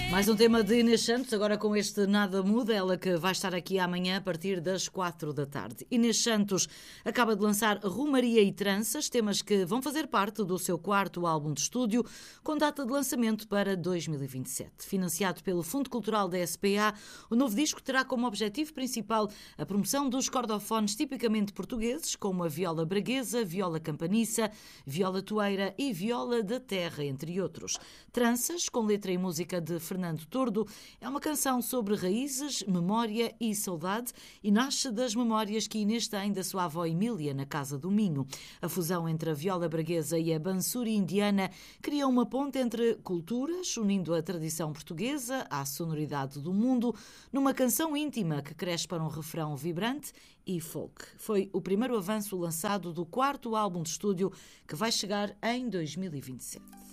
Mais um tema de Inês Santos, agora com este Nada Muda, ela que vai estar aqui amanhã a partir das 4 da tarde. Inês Santos acaba de lançar Romaria e Tranças, temas que vão fazer parte do seu quarto álbum de estúdio, com data de lançamento para 2027. Financiado pelo Fundo Cultural da SPA, o novo disco terá como objetivo principal a promoção dos cordofones tipicamente portugueses, como a viola braguesa, viola campaniça, viola toeira e viola da terra, entre outros. Tranças, com letra e música de Fernando Tordo, é uma canção sobre raízes, memória e saudade e nasce das memórias que Inês tem da sua avó Emília na Casa do Minho. A fusão entre a viola braguesa e a bansuri indiana cria uma ponte entre culturas, unindo a tradição portuguesa à sonoridade do mundo, numa canção íntima que cresce para um refrão vibrante e folk. Foi o primeiro avanço lançado do quarto álbum de estúdio que vai chegar em 2027.